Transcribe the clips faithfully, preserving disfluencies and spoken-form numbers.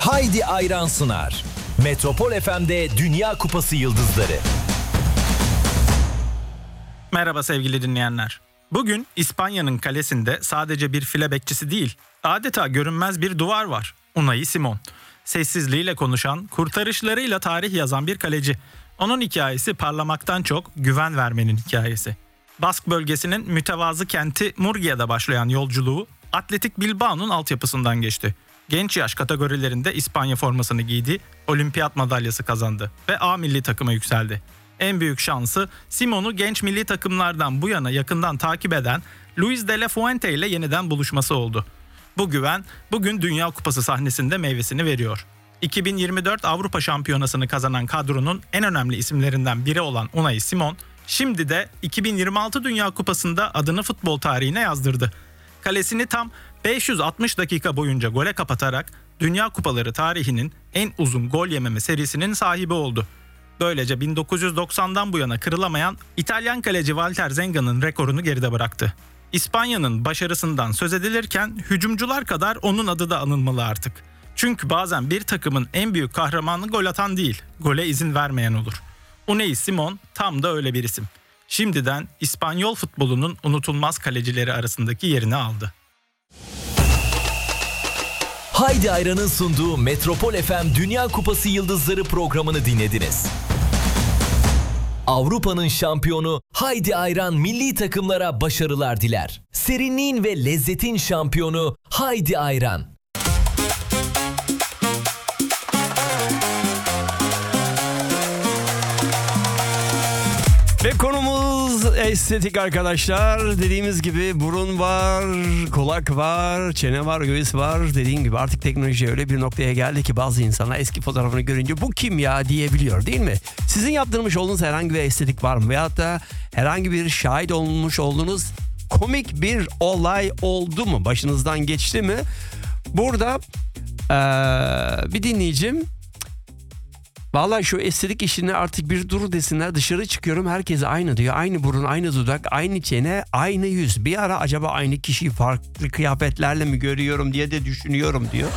Haydi Ayran sunar. Metropol F M'de Dünya Kupası Yıldızları. Merhaba sevgili dinleyenler. Bugün İspanya'nın kalesinde sadece bir file bekçisi değil, adeta görünmez bir duvar var. Unai Simon. Sessizliğiyle konuşan, kurtarışlarıyla tarih yazan bir kaleci. Onun hikayesi parlamaktan çok güven vermenin hikayesi. Bask bölgesinin mütevazı kenti Murgia'da başlayan yolculuğu Athletic Bilbao'nun altyapısından geçti. Genç yaş kategorilerinde İspanya formasını giydi, olimpiyat madalyası kazandı ve A milli takıma yükseldi. En büyük şansı Simon'u genç milli takımlardan bu yana yakından takip eden Luis de la Fuente ile yeniden buluşması oldu. Bu güven bugün Dünya Kupası sahnesinde meyvesini veriyor. iki bin yirmi dört Avrupa Şampiyonası'nı kazanan kadronun en önemli isimlerinden biri olan Unai Simon, şimdi de iki bin yirmi altı Dünya Kupası'nda adını futbol tarihine yazdırdı. Kalesini tam beş yüz altmış dakika boyunca gole kapatarak Dünya Kupaları tarihinin en uzun gol yememe serisinin sahibi oldu. Böylece bin dokuz yüz doksandan bu yana kırılamayan İtalyan kaleci Walter Zenga'nın rekorunu geride bıraktı. İspanya'nın başarısından söz edilirken hücumcular kadar onun adı da anılmalı artık. Çünkü bazen bir takımın en büyük kahramanı gol atan değil, gole izin vermeyen olur. Unai Simon tam da öyle bir isim. Şimdiden İspanyol futbolunun unutulmaz kalecileri arasındaki yerini aldı. Haydi Ayran'ın sunduğu Metropol F M Dünya Kupası Yıldızları programını dinlediniz. Avrupa'nın şampiyonu Haydi Ayran milli takımlara başarılar diler. Serinliğin ve lezzetin şampiyonu Haydi Ayran. Ve konumuz estetik arkadaşlar. Dediğimiz gibi burun var, kulak var, çene var, göğüs var. Dediğim gibi artık teknoloji öyle bir noktaya geldi ki bazı insanlar eski fotoğrafını görünce bu kim ya diyebiliyor, değil mi? Sizin yaptırmış olduğunuz herhangi bir estetik var mı? Veyahut da herhangi bir şahit olmuş olduğunuz komik bir olay oldu mu? Başınızdan geçti mi? Burada ee, bir dinleyicim, vallahi şu estetik işine artık bir dur desinler, dışarı çıkıyorum herkes aynı diyor. Aynı burun, aynı dudak, aynı çene, aynı yüz. Bir ara acaba aynı kişiyi farklı kıyafetlerle mi görüyorum diye de düşünüyorum diyor.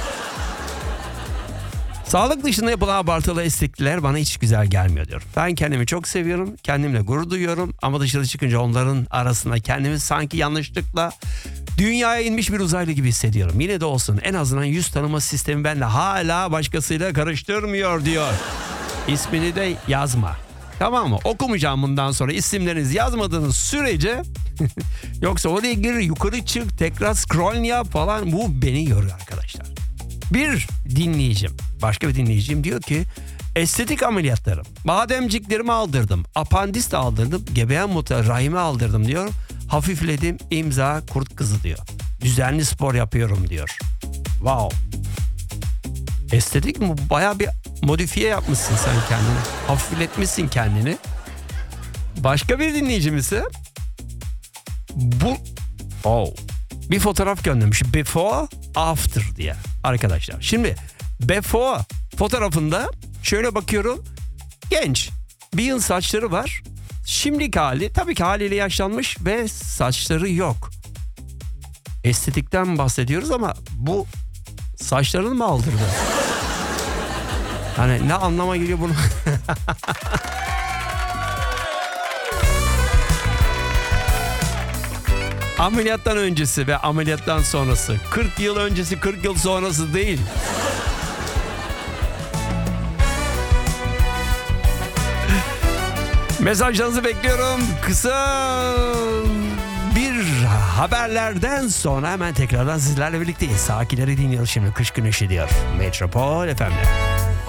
Sağlık dışında yapılan abartılı estetikler bana hiç güzel gelmiyor diyor. Ben kendimi çok seviyorum, kendimle gurur duyuyorum ama dışarı çıkınca onların arasında kendimi sanki yanlışlıkla dünyaya inmiş bir uzaylı gibi hissediyorum. Yine de olsun, en azından yüz tanıma sistemi benimle hala başkasıyla karıştırmıyor diyor. İsmini de yazma. Tamam mı? Okumayacağım bundan sonra isimlerinizi yazmadığınız sürece. Yoksa oraya gir, yukarı çık, tekrar scroll yap falan, bu beni yoruyor arkadaşlar. Bir dinleyicim, başka bir dinleyicim diyor ki estetik ameliyatlarım, bademciklerimi aldırdım, apandis de aldırdım, gebeyen muhtemelen rahimi aldırdım diyor. Hafifledim, imza kurt kızı diyor. Düzenli spor yapıyorum diyor. Wow. Estetik mi? Bayağı bir modifiye yapmışsın sen kendini. Hafifletmişsin kendini. Başka bir dinleyicim ise bu oh, bir fotoğraf göndermiş. Before, after diye arkadaşlar. Şimdi before fotoğrafında şöyle bakıyorum. Genç. Bir yıl saçları var. Şimdiki hali tabii ki haliyle yaşlanmış ve saçları yok. Estetikten bahsediyoruz ama bu saçlarını mı aldırdı? Hani ne anlama geliyor bunu? Ameliyattan öncesi ve ameliyattan sonrası. kırk yıl öncesi, kırk yıl sonrası değil. Mesajlarınızı bekliyorum. Kısa bir haberlerden sonra hemen tekrardan sizlerle birlikteyiz. Sakileri dinliyoruz şimdi. Kış Güneşi diyor Metropol F M'de.